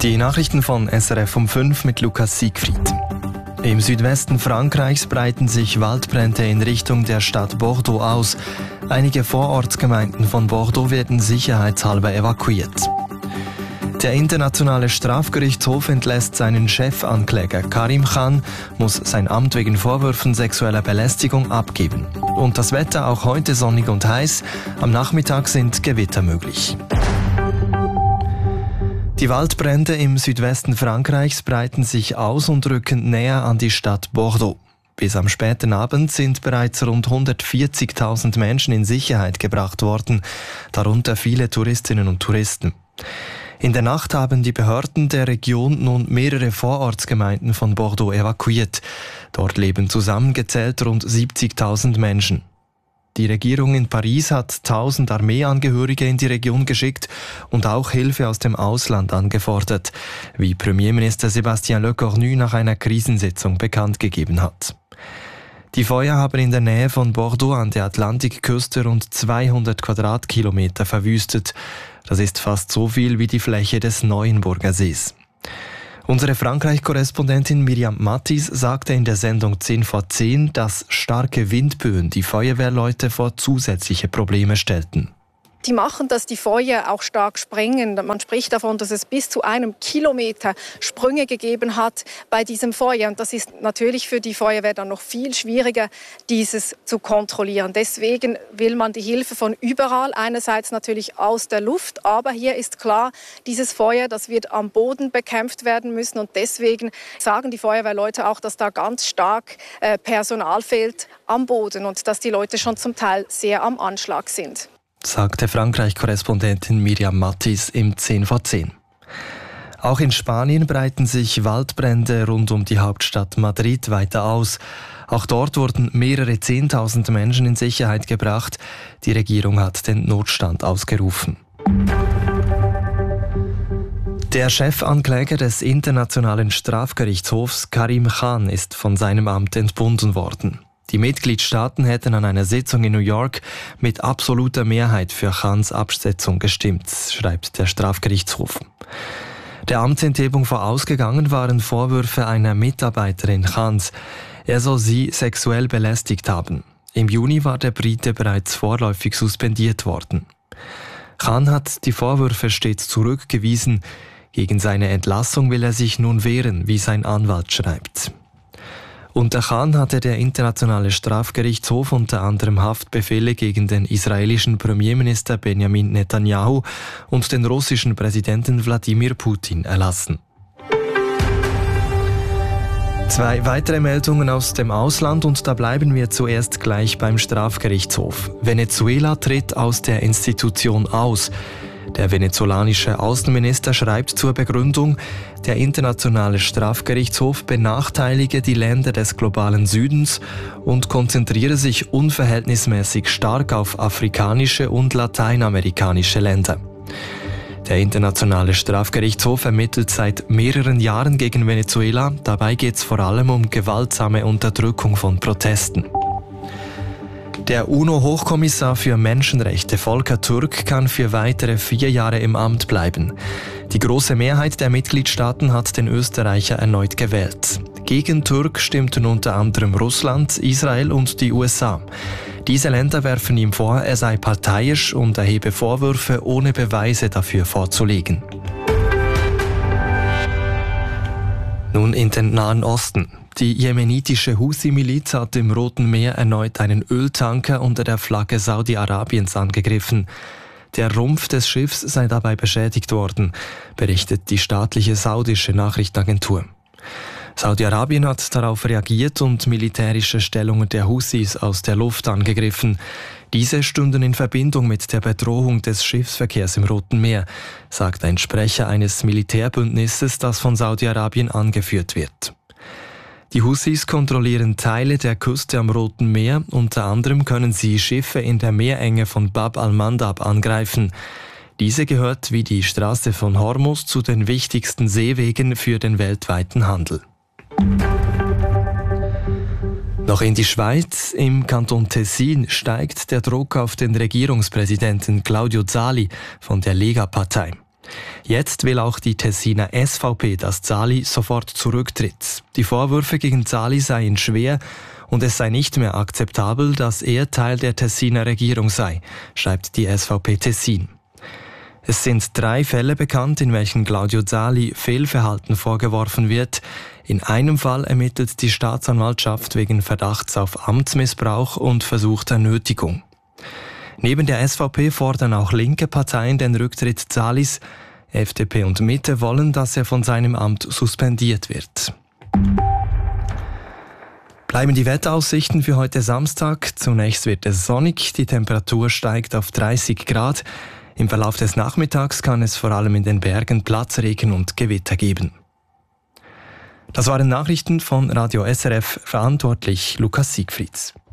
Die Nachrichten von SRF um 5 mit Lukas Siegfried. Im Südwesten Frankreichs breiten sich Waldbrände in Richtung der Stadt Bordeaux aus. Einige Vorortsgemeinden von Bordeaux werden sicherheitshalber evakuiert. Der Internationale Strafgerichtshof entlässt seinen Chefankläger Karim Khan, muss sein Amt wegen Vorwürfen sexueller Belästigung abgeben. Und das Wetter auch heute sonnig und heiß. Am Nachmittag sind Gewitter möglich. Die Waldbrände im Südwesten Frankreichs breiten sich aus und rücken näher an die Stadt Bordeaux. Bis am späten Abend sind bereits rund 140.000 Menschen in Sicherheit gebracht worden, darunter viele Touristinnen und Touristen. In der Nacht haben die Behörden der Region nun mehrere Vorortsgemeinden von Bordeaux evakuiert. Dort leben zusammengezählt rund 70.000 Menschen. Die Regierung in Paris hat 1000 Armeeangehörige in die Region geschickt und auch Hilfe aus dem Ausland angefordert, wie Premierminister Sébastien Lecornu nach einer Krisensitzung bekannt gegeben hat. Die Feuer haben in der Nähe von Bordeaux an der Atlantikküste rund 200 Quadratkilometer verwüstet. Das ist fast so viel wie die Fläche des Neuenburger Sees. Unsere Frankreich-Korrespondentin Miriam Mattis sagte in der Sendung 10 vor 10, dass starke Windböen die Feuerwehrleute vor zusätzliche Probleme stellten. Die machen, dass die Feuer auch stark sprengen. Man spricht davon, dass es bis zu 1 Kilometer Sprünge gegeben hat bei diesem Feuer. Und das ist natürlich für die Feuerwehr dann noch viel schwieriger, dieses zu kontrollieren. Deswegen will man die Hilfe von überall, einerseits natürlich aus der Luft, aber hier ist klar, dieses Feuer, das wird am Boden bekämpft werden müssen. Und deswegen sagen die Feuerwehrleute auch, dass da ganz stark Personal fehlt am Boden und dass die Leute schon zum Teil sehr am Anschlag sind, sagte Frankreich-Korrespondentin Miriam Mattis im 10 vor 10. Auch in Spanien breiten sich Waldbrände rund um die Hauptstadt Madrid weiter aus. Auch dort wurden mehrere 10.000 Menschen in Sicherheit gebracht. Die Regierung hat den Notstand ausgerufen. Der Chefankläger des Internationalen Strafgerichtshofs Karim Khan ist von seinem Amt entbunden worden. Die Mitgliedstaaten hätten an einer Sitzung in New York mit absoluter Mehrheit für Khans Absetzung gestimmt, schreibt der Strafgerichtshof. Der Amtsenthebung vorausgegangen waren Vorwürfe einer Mitarbeiterin Khans. Er soll sie sexuell belästigt haben. Im Juni war der Brite bereits vorläufig suspendiert worden. Khan hat die Vorwürfe stets zurückgewiesen. Gegen seine Entlassung will er sich nun wehren, wie sein Anwalt schreibt. Unter Khan hatte der Internationale Strafgerichtshof unter anderem Haftbefehle gegen den israelischen Premierminister Benjamin Netanyahu und den russischen Präsidenten Wladimir Putin erlassen. 2 weitere Meldungen aus dem Ausland und da bleiben wir zuerst gleich beim Strafgerichtshof. Venezuela tritt aus der Institution aus. Der venezolanische Außenminister schreibt zur Begründung, der Internationale Strafgerichtshof benachteilige die Länder des globalen Südens und konzentriere sich unverhältnismäßig stark auf afrikanische und lateinamerikanische Länder. Der Internationale Strafgerichtshof ermittelt seit mehreren Jahren gegen Venezuela. Dabei geht es vor allem um gewaltsame Unterdrückung von Protesten. Der UNO-Hochkommissar für Menschenrechte Volker Türk kann für weitere 4 Jahre im Amt bleiben. Die große Mehrheit der Mitgliedstaaten hat den Österreicher erneut gewählt. Gegen Türk stimmten unter anderem Russland, Israel und die USA. Diese Länder werfen ihm vor, er sei parteiisch und erhebe Vorwürfe, ohne Beweise dafür vorzulegen. Nun in den Nahen Osten. Die jemenitische Houthi-Miliz hat im Roten Meer erneut einen Öltanker unter der Flagge Saudi-Arabiens angegriffen. Der Rumpf des Schiffs sei dabei beschädigt worden, berichtet die staatliche saudische Nachrichtenagentur. Saudi-Arabien hat darauf reagiert und militärische Stellungen der Houthis aus der Luft angegriffen. Diese stünden in Verbindung mit der Bedrohung des Schiffsverkehrs im Roten Meer, sagt ein Sprecher eines Militärbündnisses, das von Saudi-Arabien angeführt wird. Die Houthis kontrollieren Teile der Küste am Roten Meer. Unter anderem können sie Schiffe in der Meerenge von Bab al-Mandab angreifen. Diese gehört wie die Straße von Hormuz zu den wichtigsten Seewegen für den weltweiten Handel. Noch in die Schweiz. Im Kanton Tessin steigt der Druck auf den Regierungspräsidenten Claudio Zali von der Lega-Partei. Jetzt will auch die Tessiner SVP, dass Zali sofort zurücktritt. Die Vorwürfe gegen Zali seien schwer und es sei nicht mehr akzeptabel, dass er Teil der Tessiner Regierung sei, schreibt die SVP Tessin. Es sind 3 Fälle bekannt, in welchen Claudio Zali Fehlverhalten vorgeworfen wird. In einem Fall ermittelt die Staatsanwaltschaft wegen Verdachts auf Amtsmissbrauch und versuchter Nötigung. Neben der SVP fordern auch linke Parteien den Rücktritt Zalis. FDP und Mitte wollen, dass er von seinem Amt suspendiert wird. Bleiben die Wetteraussichten für heute Samstag. Zunächst wird es sonnig, die Temperatur steigt auf 30 Grad. Im Verlauf des Nachmittags kann es vor allem in den Bergen Platzregen und Gewitter geben. Das waren Nachrichten von Radio SRF, verantwortlich Lukas Siegfrieds.